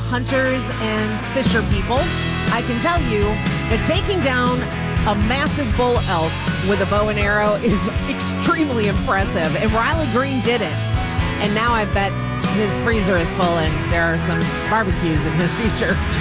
hunters and fisher people, I can tell you that taking down a massive bull elk with a bow and arrow is extremely impressive. And Riley Green did it. And now I bet his freezer is full and there are some barbecues in his future.